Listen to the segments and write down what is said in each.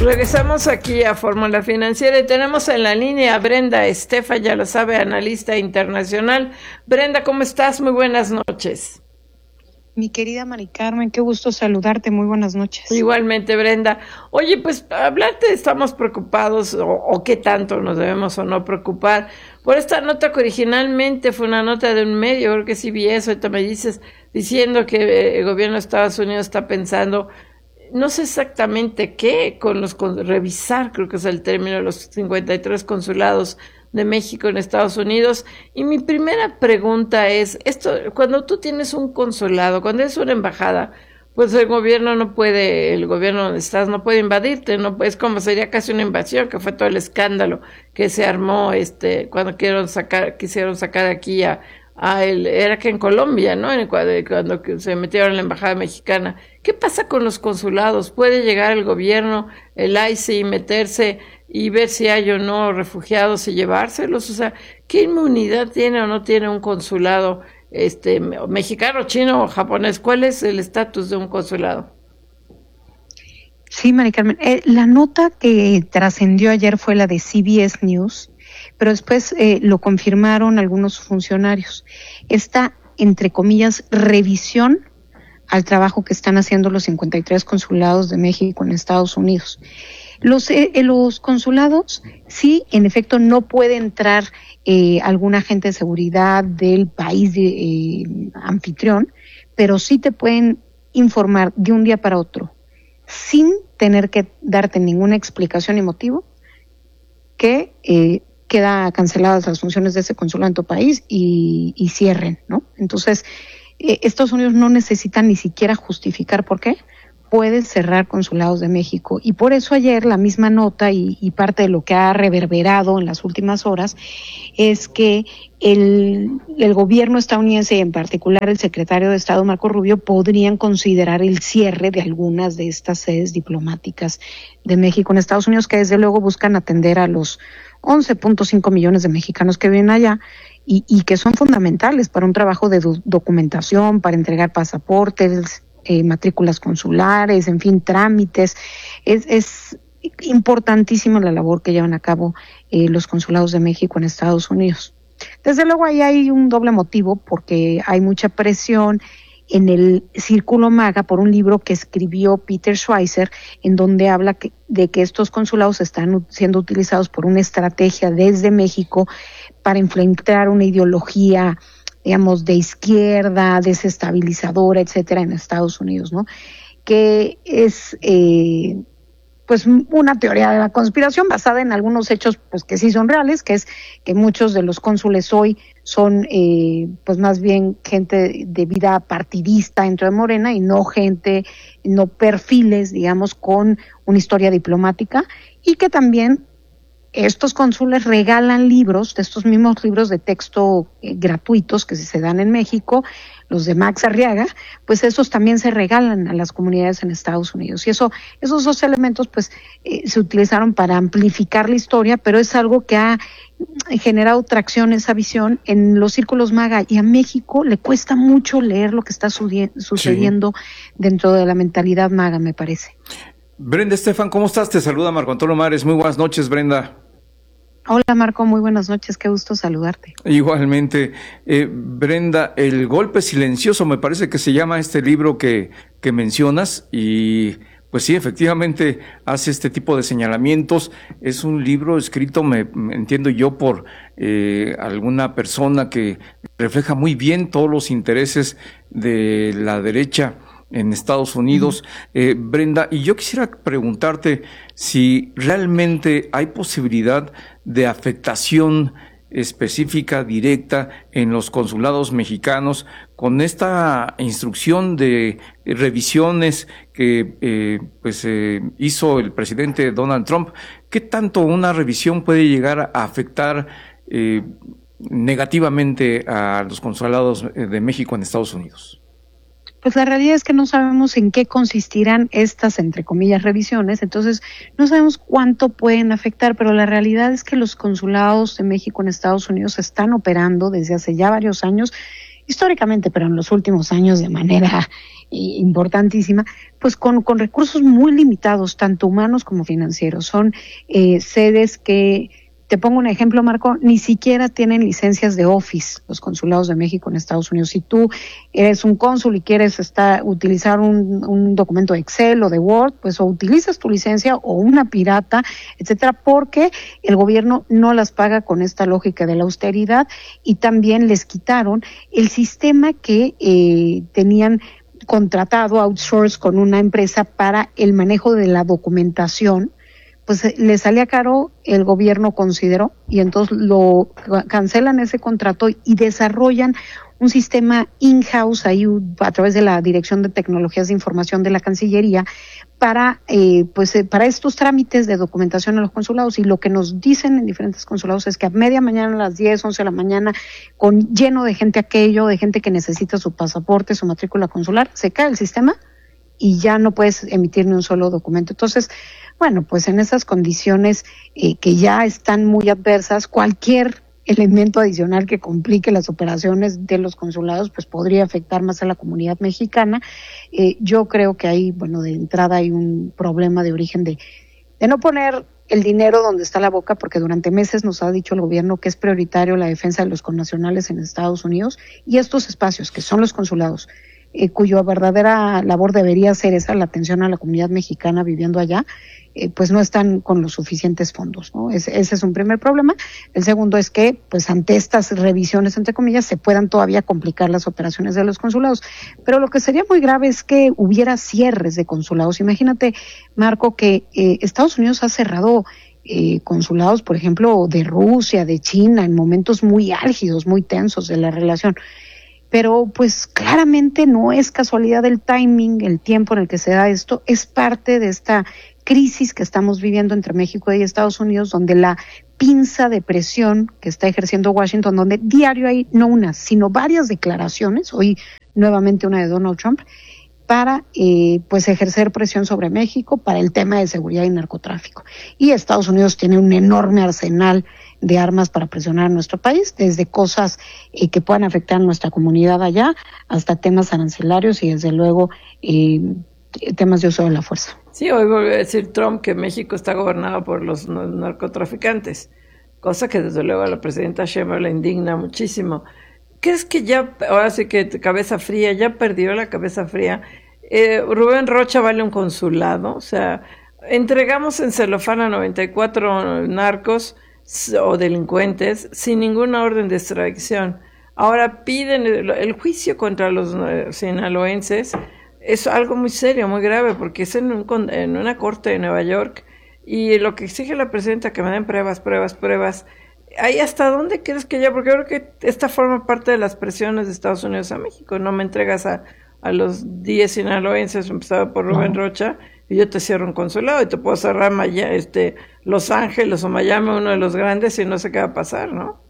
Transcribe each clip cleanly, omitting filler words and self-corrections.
Regresamos aquí a Fórmula Financiera y tenemos en la línea a Brenda Estefan, ya lo sabe, analista internacional. Brenda, ¿cómo estás? Muy buenas noches. Mi querida Mari Carmen, qué gusto saludarte, muy buenas noches. Igualmente, Brenda. Oye, pues hablarte, estamos preocupados, o qué tanto nos debemos o no preocupar, por esta nota que originalmente fue una nota de un medio, creo que CBS, ahorita me dices, diciendo que el gobierno de Estados Unidos está pensando, no sé exactamente qué, revisar, creo que es el término, los 53 consulados de México en Estados Unidos. Y mi primera pregunta es, cuando tú tienes un consulado, cuando es una embajada, pues el gobierno donde estás no puede invadirte, no, es como sería casi una invasión, que fue todo el escándalo que se armó cuando quisieron sacar aquí era que en Colombia, ¿no? Cuando se metieron en la embajada mexicana. ¿Qué pasa con los consulados? ¿Puede llegar el gobierno, el ICE, y meterse y ver si hay o no refugiados y llevárselos? O sea, ¿qué inmunidad tiene o no tiene un consulado mexicano, chino o japonés? ¿Cuál es el estatus de un consulado? Sí, Mari Carmen, la nota que trascendió ayer fue la de CBS News, pero después lo confirmaron algunos funcionarios. Esta, entre comillas, revisión al trabajo que están haciendo los 53 consulados de México en Estados Unidos. Los consulados, sí, en efecto, no puede entrar algún agente de seguridad del país anfitrión, pero sí te pueden informar de un día para otro, sin tener que darte ninguna explicación ni motivo, que queda canceladas las funciones de ese consulado en tu país y cierren, ¿no? Entonces, Estados Unidos no necesita ni siquiera justificar por qué puede cerrar consulados de México. Y por eso ayer la misma nota y parte de lo que ha reverberado en las últimas horas es que el gobierno estadounidense y en particular el secretario de Estado Marco Rubio podrían considerar el cierre de algunas de estas sedes diplomáticas de México en Estados Unidos, que desde luego buscan atender a los 11.5 millones de mexicanos que viven allá y que son fundamentales para un trabajo de documentación, para entregar pasaportes, matrículas consulares, en fin, trámites. Es importantísima la labor que llevan a cabo los consulados de México en Estados Unidos. Desde luego ahí hay un doble motivo, porque hay mucha presión en el Círculo MAGA por un libro que escribió Peter Schweizer, en donde habla de que estos consulados están siendo utilizados por una estrategia desde México para infiltrar una ideología, digamos, de izquierda, desestabilizadora, etcétera, en Estados Unidos, ¿no? Que es pues una teoría de la conspiración basada en algunos hechos pues que sí son reales, que es que muchos de los cónsules hoy son pues más bien gente de vida partidista dentro de Morena y no perfiles, digamos, con una historia diplomática, y que también estos cónsules regalan libros, de estos mismos libros de texto gratuitos que se dan en México, los de Max Arriaga, pues esos también se regalan a las comunidades en Estados Unidos. Y esos dos elementos pues se utilizaron para amplificar la historia, pero es algo que ha generado tracción, esa visión, en los círculos MAGA, y a México le cuesta mucho leer lo que está sucediendo dentro de la mentalidad MAGA, me parece. Brenda Estefan, ¿cómo estás? Te saluda Marco Antonio Mares. Muy buenas noches, Brenda. Hola Marco, muy buenas noches, qué gusto saludarte. Igualmente. Brenda, El golpe silencioso, me parece que se llama este libro que mencionas, y pues sí, efectivamente hace este tipo de señalamientos. Es un libro escrito, me entiendo yo, por alguna persona que refleja muy bien todos los intereses de la derecha en Estados Unidos. Brenda, y yo quisiera preguntarte si realmente hay posibilidad de afectación específica, directa, en los consulados mexicanos con esta instrucción de revisiones que hizo el presidente Donald Trump. ¿Qué tanto una revisión puede llegar a afectar negativamente a los consulados de México en Estados Unidos? Pues la realidad es que no sabemos en qué consistirán estas, entre comillas, revisiones, entonces no sabemos cuánto pueden afectar, pero la realidad es que los consulados de México en Estados Unidos están operando desde hace ya varios años y históricamente, pero en los últimos años de manera importantísima, pues con recursos muy limitados, tanto humanos como financieros. Son sedes que, te pongo un ejemplo, Marco, ni siquiera tienen licencias de Office, los consulados de México en Estados Unidos. Si tú eres un cónsul y quieres utilizar un documento de Excel o de Word, pues o utilizas tu licencia o una pirata, etcétera, porque el gobierno no las paga con esta lógica de la austeridad, y también les quitaron el sistema que tenían contratado, outsource, con una empresa para el manejo de la documentación. Pues le salía caro, el gobierno consideró, y entonces lo cancelan ese contrato y desarrollan un sistema in-house ahí a través de la Dirección de Tecnologías de Información de la Cancillería para estos trámites de documentación en los consulados. Y lo que nos dicen en diferentes consulados es que a media mañana, a las 10, 11 de la mañana, lleno de gente de gente que necesita su pasaporte, su matrícula consular, se cae el sistema y ya no puedes emitir ni un solo documento. Entonces, bueno, pues en esas condiciones que ya están muy adversas, cualquier elemento adicional que complique las operaciones de los consulados, pues podría afectar más a la comunidad mexicana. Yo creo que ahí, bueno, de entrada hay un problema de origen de no poner el dinero donde está la boca, porque durante meses nos ha dicho el gobierno que es prioritario la defensa de los connacionales en Estados Unidos, y estos espacios que son los consulados, cuya verdadera labor debería ser esa, la atención a la comunidad mexicana viviendo allá, pues no están con los suficientes fondos, ¿no? Ese es un primer problema. El segundo es que, pues ante estas revisiones, entre comillas, se puedan todavía complicar las operaciones de los consulados. Pero lo que sería muy grave es que hubiera cierres de consulados. Imagínate, Marco, que Estados Unidos ha cerrado consulados, por ejemplo, de Rusia, de China, en momentos muy álgidos, muy tensos de la relación. Pero pues claramente no es casualidad el timing, el tiempo en el que se da esto, es parte de esta crisis que estamos viviendo entre México y Estados Unidos, donde la pinza de presión que está ejerciendo Washington, donde diario hay no una, sino varias declaraciones, hoy nuevamente una de Donald Trump, para pues ejercer presión sobre México para el tema de seguridad y narcotráfico. Y Estados Unidos tiene un enorme arsenal de armas para presionar a nuestro país, desde cosas que puedan afectar a nuestra comunidad allá, hasta temas arancelarios y desde luego temas de uso de la fuerza. Sí, hoy volvió a decir Trump que México está gobernado por los narcotraficantes, cosa que desde luego a la presidenta Sheinbaum le indigna muchísimo. ¿Crees que ya, ahora sí que cabeza fría, ya perdió la cabeza fría? Rubén Rocha vale un consulado, o sea, entregamos en celofán a 94 narcos o delincuentes sin ninguna orden de extradición. Ahora piden el juicio contra los sinaloenses. Es algo muy serio, muy grave, porque es en una corte de Nueva York, y lo que exige la presidenta, que me den pruebas. ¿Ahí hasta dónde crees que ya? Porque yo creo que esta forma parte de las presiones de Estados Unidos a México. No me entregas a los 10 sinaloenses, empezado por Rubén Rocha, y yo te cierro un consulado, y te puedo cerrar Los Ángeles o Miami, uno de los grandes, y no sé qué va a pasar, ¿no?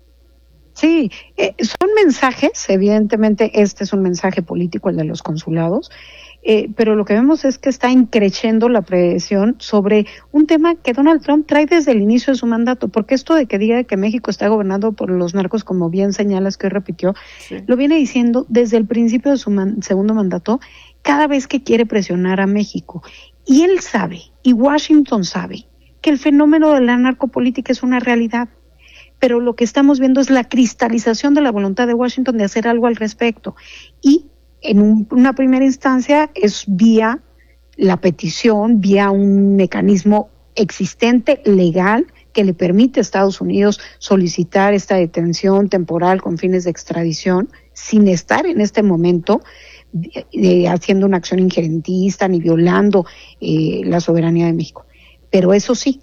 Sí, son mensajes, evidentemente este es un mensaje político, el de los consulados, pero lo que vemos es que está increciendo la presión sobre un tema que Donald Trump trae desde el inicio de su mandato, porque esto de que diga que México está gobernado por los narcos, como bien señalas que hoy repitió, sí, lo viene diciendo desde el principio de su segundo mandato, cada vez que quiere presionar a México. Y él sabe, y Washington sabe, que el fenómeno de la narcopolítica es una realidad. Pero lo que estamos viendo es la cristalización de la voluntad de Washington de hacer algo al respecto. Y en una primera instancia es vía la petición, vía un mecanismo existente, legal, que le permite a Estados Unidos solicitar esta detención temporal con fines de extradición, sin estar en este momento haciendo una acción injerentista ni violando la soberanía de México. Pero eso sí,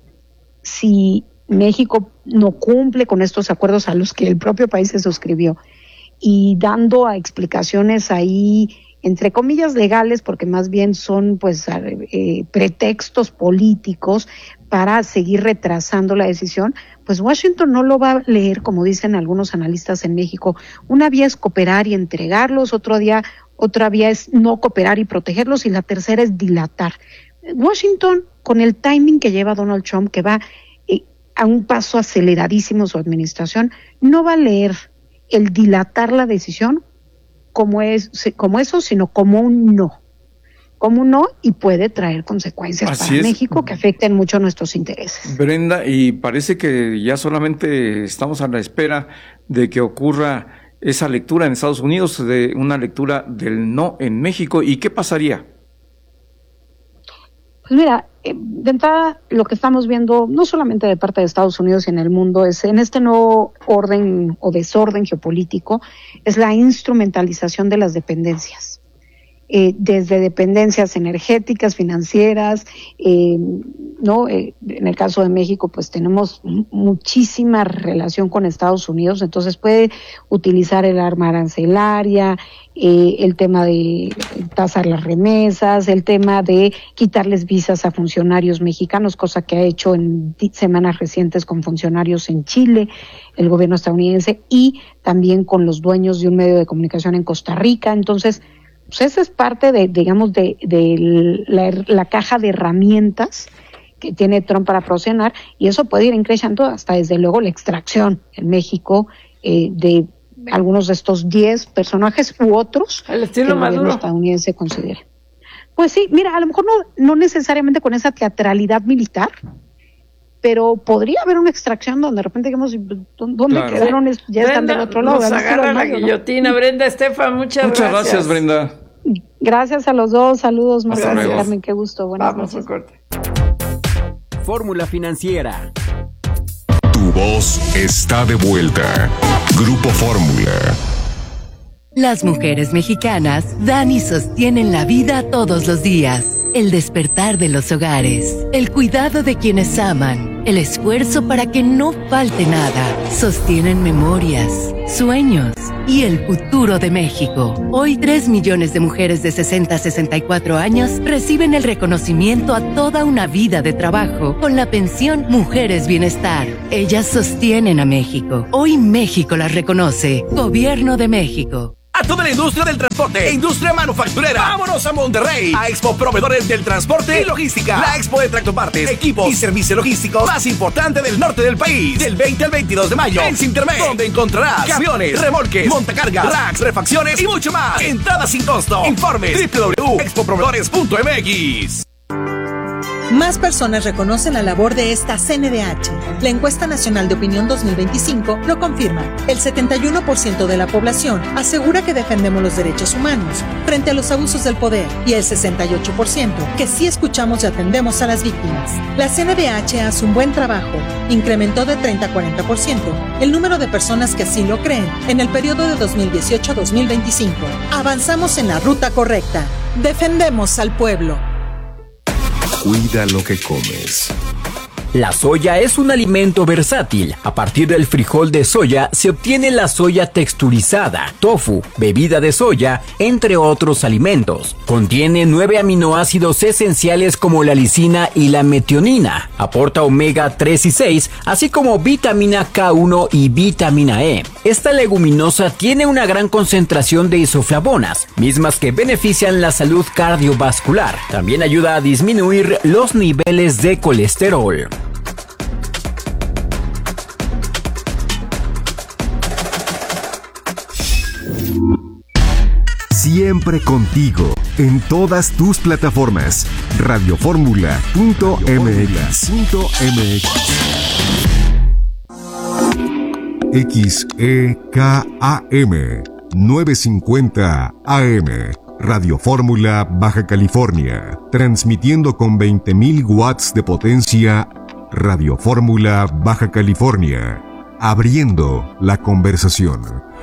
si México no cumple con estos acuerdos a los que el propio país se suscribió, y dando a explicaciones ahí, entre comillas legales, porque más bien son pues pretextos políticos para seguir retrasando la decisión, pues Washington no lo va a leer, como dicen algunos analistas en México. Una vía es cooperar y entregarlos, otra vía es no cooperar y protegerlos, y la tercera es dilatar. Washington, con el timing que lleva Donald Trump, que va a un paso aceleradísimo su administración, no va a leer el dilatar la decisión como eso, sino como un no. Como un no, y puede traer consecuencias Así para es. México que afecten mucho nuestros intereses. Brenda, y parece que ya solamente estamos a la espera de que ocurra esa lectura en Estados Unidos, de una lectura del no en México. ¿Y qué pasaría? Pues mira, de entrada lo que estamos viendo, no solamente de parte de Estados Unidos y en el mundo, es en este nuevo orden o desorden geopolítico, es la instrumentalización de las dependencias. Desde dependencias energéticas, financieras, ¿no? En el caso de México, pues tenemos muchísima relación con Estados Unidos, entonces puede utilizar el arma arancelaria, el tema de tasar las remesas, el tema de quitarles visas a funcionarios mexicanos, cosa que ha hecho en semanas recientes con funcionarios en Chile, el gobierno estadounidense, y también con los dueños de un medio de comunicación en Costa Rica. Entonces, pues esa es parte de la caja de herramientas que tiene Trump para procesionar, y eso puede ir increciendo hasta, desde luego, la extracción en México de algunos de estos 10 personajes u otros al que estilo el gobierno Maduro estadounidense considere. Pues sí, mira, a lo mejor no necesariamente con esa teatralidad militar, pero podría haber una extracción donde de repente digamos, ¿dónde Claro. quedaron? Ya están Brenda, del otro lado. nos al estilo agarra la Mayo, ¿no? guillotina. Brenda, Estefan, muchas Gracias, Brenda. Gracias a los dos, saludos, Hasta Marcela y luego. Carmen, qué gusto, buenas Vamos noches. a corte. Fórmula Financiera. Tu voz está de vuelta. Grupo Fórmula. Las mujeres mexicanas dan y sostienen la vida todos los días. El despertar de los hogares, el cuidado de quienes aman, el esfuerzo para que no falte nada. Sostienen memorias, sueños y el futuro de México. Hoy 3 millones de mujeres de 60 a 64 años reciben el reconocimiento a toda una vida de trabajo con la pensión Mujeres Bienestar. Ellas sostienen a México. Hoy México las reconoce. Gobierno de México. A toda la industria del transporte e industria manufacturera, vámonos a Monterrey, a Expo Proveedores del Transporte y Logística, la expo de tractopartes, equipos y servicio logístico más importante del norte del país, del 20 al 22 de mayo, en Sintermex, donde encontrarás camiones, remolques, montacargas, racks, refacciones y mucho más. Entrada sin costo. Informe www.expoproveedores.mx. Más personas reconocen la labor de esta CNDH. La encuesta nacional de opinión 2025 lo confirma. El 71% de la población asegura que defendemos los derechos humanos frente a los abusos del poder, y el 68% que sí escuchamos y atendemos a las víctimas. La CNDH hace un buen trabajo. Incrementó de 30 a 40% el número de personas que así lo creen en el periodo de 2018 a 2025. Avanzamos en la ruta correcta. Defendemos al pueblo. Cuida lo que comes. La soya es un alimento versátil. A partir del frijol de soya se obtiene la soya texturizada, tofu, bebida de soya, entre otros alimentos. Contiene 9 aminoácidos esenciales como la lisina y la metionina. Aporta omega 3 y 6, así como vitamina K1 y vitamina E. Esta leguminosa tiene una gran concentración de isoflavonas, mismas que benefician la salud cardiovascular. También ayuda a disminuir los niveles de colesterol. Siempre contigo, en todas tus plataformas. Radioformula.mx. XEKAM 950 AM. Radio Fórmula Baja California. Transmitiendo con 20.000 watts de potencia. Radio Fórmula Baja California. Abriendo la conversación.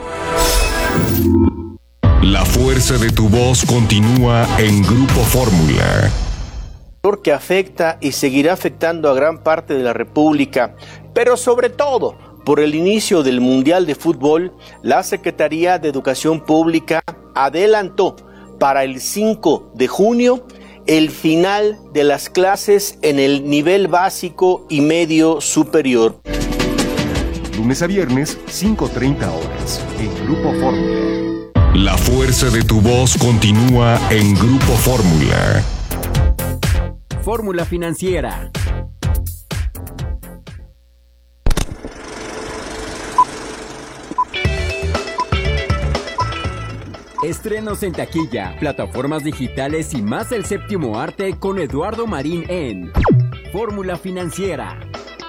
La fuerza de tu voz continúa en Grupo Fórmula. Que afecta y seguirá afectando a gran parte de la República, pero sobre todo por el inicio del Mundial de Fútbol, la Secretaría de Educación Pública adelantó para el 5 de junio el final de las clases en el nivel básico y medio superior. Lunes a viernes, 5:30 horas, en Grupo Fórmula. La fuerza de tu voz continúa en Grupo Fórmula. Fórmula Financiera. Estrenos en taquilla, plataformas digitales y más del séptimo arte con Eduardo Marín en Fórmula Financiera.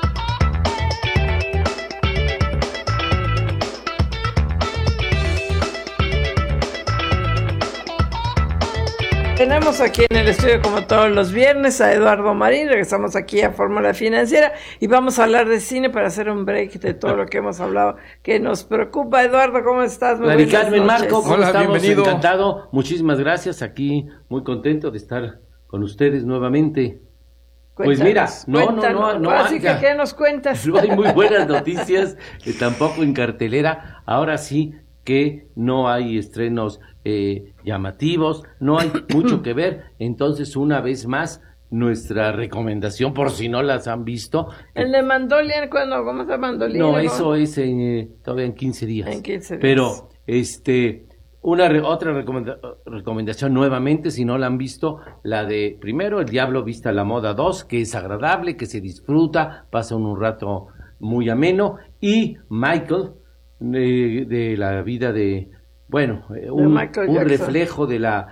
Tenemos aquí en el estudio, como todos los viernes, a Eduardo Marín. Regresamos aquí a Fórmula Financiera y vamos a hablar de cine para hacer un break de todo lo que hemos hablado que nos preocupa. Eduardo, ¿cómo estás? Muy buenas Carmen, noches. Marco, ¿cómo Hola, estamos? Bienvenido. Encantado, muchísimas gracias. Aquí muy contento de estar con ustedes nuevamente. Pues mira, no. Así que, ¿qué nos cuentas? No hay muy buenas noticias, tampoco en cartelera. Ahora sí que no hay estrenos llamativos, no hay mucho que ver. Entonces, una vez más, nuestra recomendación, por si no las han visto. El de Mandalorian, ¿cómo se llama Mandalorian? No, eso es todavía en 15 días. En 15 días. Pero, otra recomendación nuevamente, si no la han visto, la de, primero, El Diablo Viste a la Moda 2, que es agradable, que se disfruta, pasa un rato muy ameno, y Michael, de la vida de, un reflejo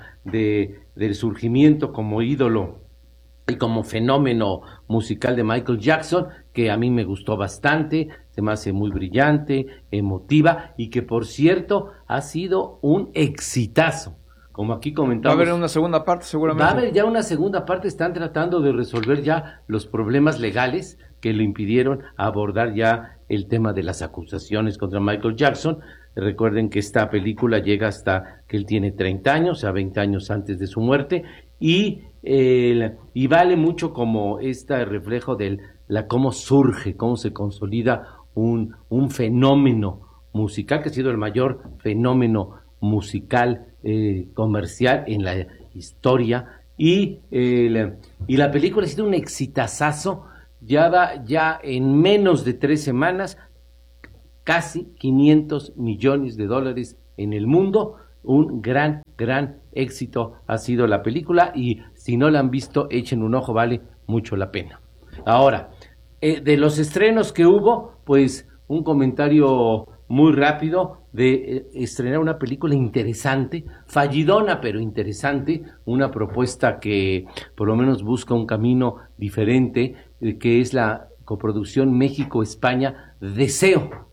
del surgimiento como ídolo y como fenómeno musical de Michael Jackson, que a mí me gustó bastante, se me hace muy brillante, emotiva, y que por cierto ha sido un exitazo. Como aquí comentamos. Va a haber una segunda parte seguramente. Va a haber ya una segunda parte, están tratando de resolver ya los problemas legales que le impidieron abordar ya el tema de las acusaciones contra Michael Jackson. Recuerden que esta película llega hasta que él tiene 30 años, o sea, 20 años antes de su muerte, y vale mucho como este reflejo de cómo surge, cómo se consolida un fenómeno musical, que ha sido el mayor fenómeno musical comercial en la historia, y la película ha sido un exitazazo. Ya en menos de 3 semanas, casi $500 millones en el mundo. Un gran éxito ha sido la película, y si no la han visto, echen un ojo, vale mucho la pena. Ahora, de los estrenos que hubo, pues un comentario muy rápido de estrenar una película interesante, fallidona pero interesante, una propuesta que por lo menos busca un camino diferente, que es la coproducción México-España Deseo,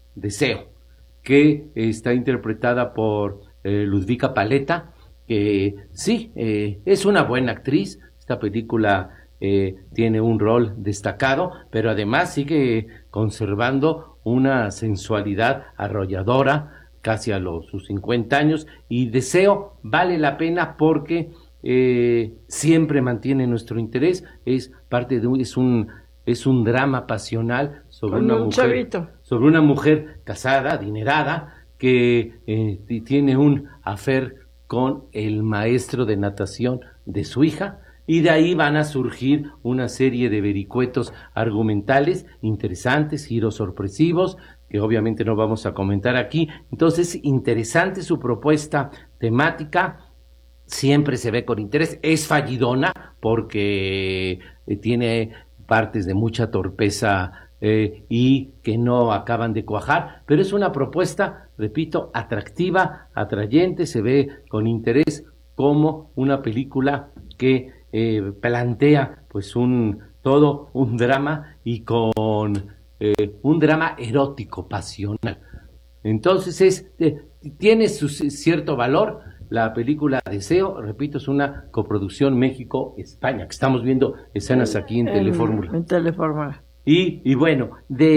que está interpretada por Ludvika Paleta, que sí, es una buena actriz. Esta película tiene un rol destacado, pero además sigue conservando una sensualidad arrolladora, casi a sus 50 años, y Deseo vale la pena porque siempre mantiene nuestro interés. Es parte de es un drama pasional sobre una mujer casada, adinerada, que tiene un affair con el maestro de natación de su hija, y de ahí van a surgir una serie de vericuetos argumentales interesantes, giros sorpresivos, que obviamente no vamos a comentar aquí. Entonces, interesante su propuesta temática, siempre se ve con interés. Es fallidona porque tiene partes de mucha torpeza y que no acaban de cuajar, pero es una propuesta, repito, atractiva, atrayente, se ve con interés como una película que plantea pues todo un drama, y con un drama erótico, pasional. Entonces tiene su cierto valor. La película Deseo, repito, es una coproducción México-España, que estamos viendo escenas aquí en Telefórmula. En Telefórmula. Y bueno,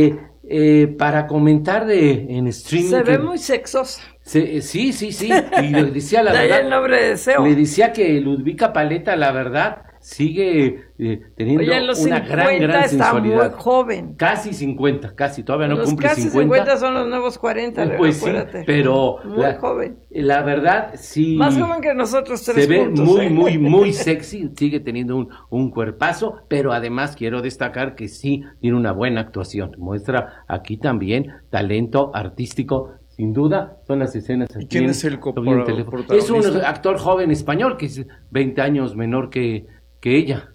para comentar en streaming. Se ve muy sexosa. Sí. Y le decía la verdad. El nombre de Deseo. Le decía que Ludvika Paleta, la verdad, sigue teniendo una gran sensualidad. Está muy joven. Casi 50, todavía no cumple 50. Casi 50 son los nuevos 40, pues acuérdate. Sí, pero muy joven. La verdad, sí. Más joven que nosotros tres se ve juntos, muy sexy, sigue teniendo un cuerpazo, pero además quiero destacar que sí tiene una buena actuación. Muestra aquí también talento artístico. Sin duda, son las escenas aquí. ¿Y quién es el protagonista? Es un actor joven español que es 20 años menor que ella.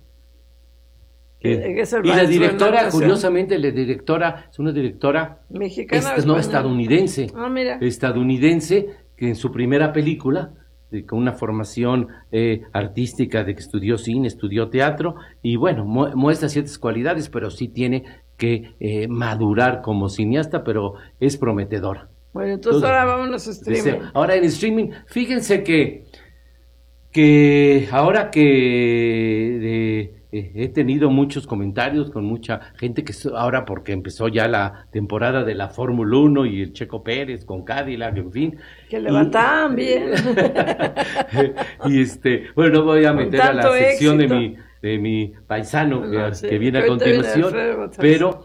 Y la directora, curiosamente, es una directora mexicana, estadounidense. Mira. Estadounidense, que en su primera película, con una formación artística de que estudió cine, estudió teatro, y bueno, muestra ciertas cualidades, pero sí tiene que madurar como cineasta, pero es prometedora. Bueno, entonces ahora vámonos a streaming. Ahora en streaming, fíjense que ahora que he tenido muchos comentarios con mucha gente que ahora, porque empezó ya la temporada de la Fórmula 1 y el Checo Pérez con Cadillac, en fin. Que le va tan bien. Y bueno, no voy a meter a la sección de mi paisano que viene a continuación, pero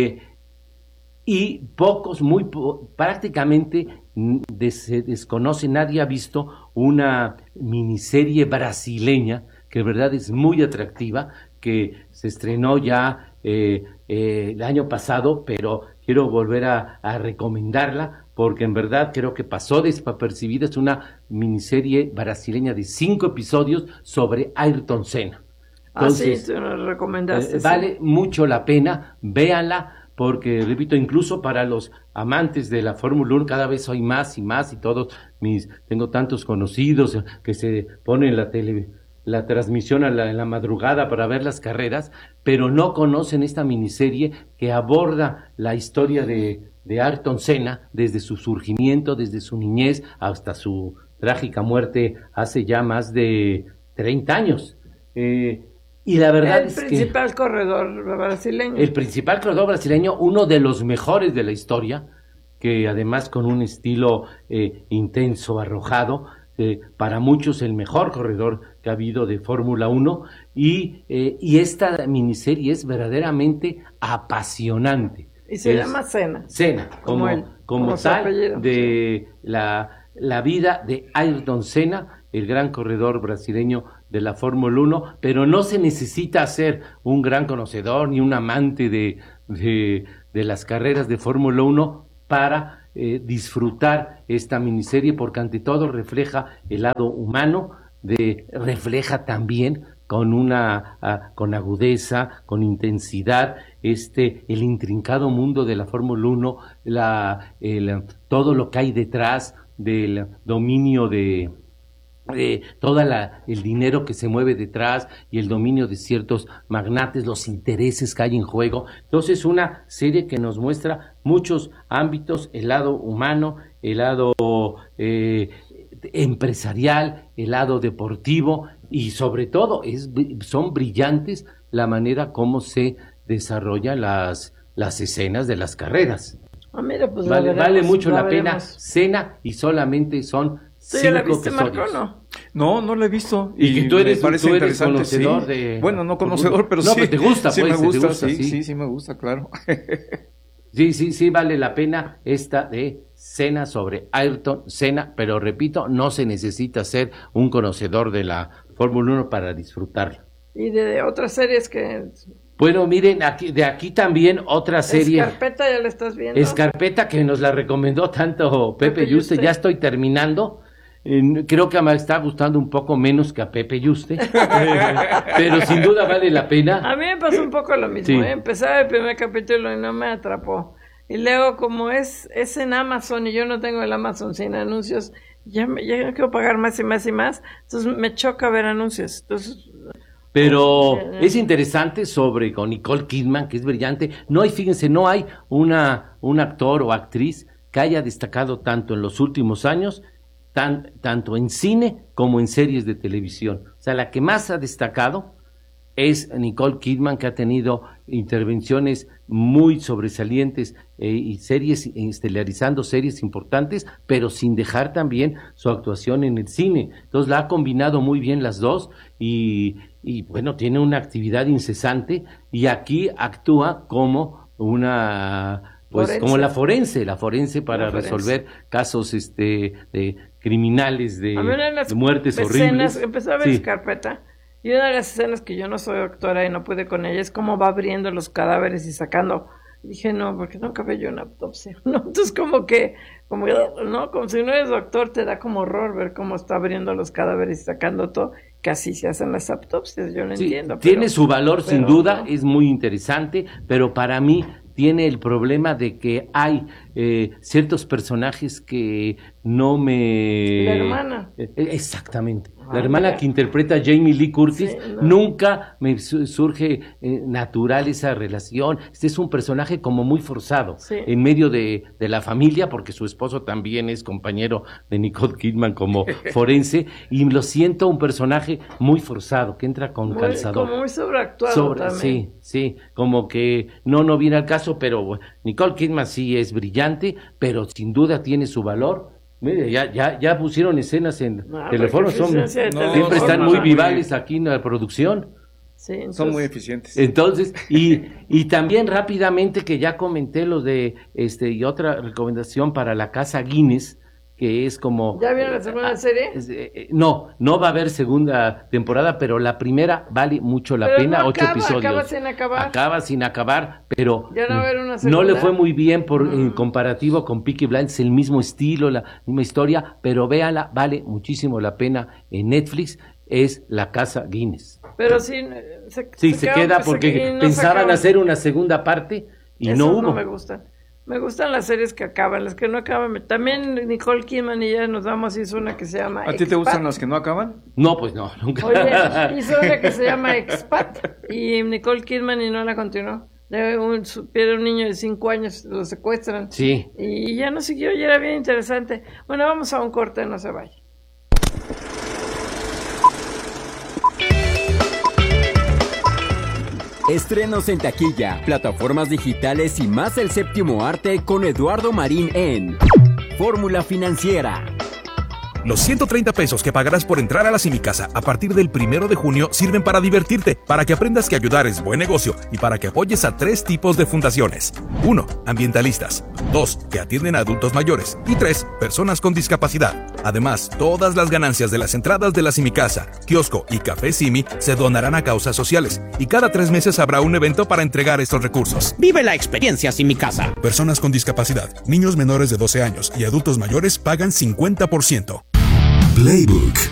y pocos, prácticamente se desconoce, nadie ha visto una miniserie brasileña que en verdad es muy atractiva, que se estrenó ya el año pasado, pero quiero volver a recomendarla, porque en verdad creo que pasó desapercibida. Es una miniserie brasileña de 5 episodios sobre Ayrton Senna. Entonces, sí, tú nos recomendaste. Vale mucho la pena, véanla, porque, repito, incluso para los amantes de la Fórmula 1 cada vez hay más y más, y tengo tantos conocidos que se ponen la transmisión en la madrugada para ver las carreras, pero no conocen esta miniserie que aborda la historia de Ayrton Senna desde su surgimiento, desde su niñez hasta su trágica muerte hace ya más de 30 años. Y la verdad es que el principal corredor brasileño. El principal corredor brasileño, uno de los mejores de la historia, que además con un estilo intenso, arrojado, para muchos el mejor corredor que ha habido de Fórmula 1, y esta miniserie es verdaderamente apasionante. Y se llama Senna. Senna, como tal, de la vida de Ayrton Senna, el gran corredor brasileño de la Fórmula 1, pero no se necesita ser un gran conocedor ni un amante de las carreras de Fórmula 1 para disfrutar esta miniserie, porque ante todo refleja el lado humano, refleja también con agudeza, con intensidad, el intrincado mundo de la Fórmula 1, todo lo que hay detrás del dominio de todo el dinero que se mueve detrás y el dominio de ciertos magnates, los intereses que hay en juego. Entonces, una serie que nos muestra muchos ámbitos, el lado humano, el lado empresarial, el lado deportivo, y sobre todo son brillantes la manera como se desarrollan las escenas de las carreras. Mira, pues vale mucho la pena. Senna, y solamente son 5 episodios. No la he visto. Y que tú eres conocedor, sí. de... Bueno, no conocedor, pero sí. Pero te gusta, sí, pues. Me gusta, Sí, me gusta, claro. Sí, vale la pena esta de Senna, sobre Ayrton Senna, pero repito, no se necesita ser un conocedor de la Fórmula 1 para disfrutarla. Y de otras series que... Bueno, miren, de aquí también otra serie. Escarpeta, ¿ya la estás viendo? Escarpeta, que nos la recomendó tanto Pepe Yuste. Ya estoy terminando. Creo que me está gustando un poco menos que a Pepe Yuste, pero sin duda vale la pena. A mí me pasó un poco lo mismo. Sí. Empezaba el primer capítulo y no me atrapó. Y luego, como es en Amazon y yo no tengo el Amazon sin anuncios, ya no quiero pagar más y más y más. Entonces me choca ver anuncios. Pero es interesante con Nicole Kidman, que es brillante. Fíjense, no hay un actor o actriz que haya destacado tanto en los últimos años, tanto en cine como en series de televisión. O sea, la que más ha destacado es Nicole Kidman, que ha tenido intervenciones muy sobresalientes y series, estelarizando series importantes, pero sin dejar también su actuación en el cine. Entonces la ha combinado muy bien las dos, y bueno, tiene una actividad incesante, y aquí actúa como como la forense para resolver casos de criminales, de muertes horribles. Empezó a ver Escarpeta, y una de las escenas que yo no soy doctora y no pude con ella es cómo va abriendo los cadáveres y sacando. Dije, no, porque nunca veo yo una autopsia, ¿no? Entonces como si no eres doctor, te da como horror ver cómo está abriendo los cadáveres y sacando todo, que así se hacen las autopsias, yo no entiendo. Tiene su valor, sin duda, no. Es muy interesante, pero para mí tiene el problema de que hay ciertos personajes que no me... La hermana. Exactamente. La hermana que interpreta a Jamie Lee Curtis, nunca me surge natural esa relación. Este es un personaje como muy forzado en medio de la familia, porque su esposo también es compañero de Nicole Kidman como forense, y lo siento un personaje muy forzado, que entra con calzador. Como muy sobreactuado también. Sí, como que no viene al caso, pero Nicole Kidman sí es brillante, pero sin duda tiene su valor. Mire, ya pusieron escenas en Telefono, siempre están muy vivales aquí en la producción. Sí, entonces, son muy eficientes. Entonces, y también rápidamente, que ya comenté los de y otra recomendación para La Casa Guinness, que es como... ¿Ya vieron la segunda serie? No va a haber segunda temporada, pero la primera vale mucho la pena, 8 episodios. Acaba sin acabar, pero ya no va a haber una segunda. No le fue muy bien en comparativo con Peaky Blinders, el mismo estilo, la misma historia, pero véala, vale muchísimo la pena en Netflix, es La Casa Guinness. Pero se queda porque pensaban hacer una segunda parte y no hubo. No me gustan. Me gustan las series que acaban, las que no acaban. También Nicole Kidman y ya nos damos, hizo una que se llama ¿A ti te gustan las que no acaban? No, pues no, nunca. Oye, hizo una que se llama Expat y Nicole Kidman y no la continuó. Pierde un niño de 5 años, lo secuestran. Sí. Y ya no siguió y era bien interesante. Bueno, vamos a un corte, no se vaya. Estrenos en taquilla, plataformas digitales y más del séptimo arte con Eduardo Marín en Fórmula Financiera. Los 130 pesos que pagarás por entrar a la Simicasa a partir del 1 de junio sirven para divertirte, para que aprendas que ayudar es buen negocio y para que apoyes a 3 tipos de fundaciones. 1. Ambientalistas. 2. Que atienden a adultos mayores. Y 3. Personas con discapacidad. Además, todas las ganancias de las entradas de la Simicasa, kiosco y café Simi se donarán a causas sociales. Y cada 3 meses habrá un evento para entregar estos recursos. Vive la experiencia Simicasa. Personas con discapacidad, niños menores de 12 años y adultos mayores pagan 50%. Playbook,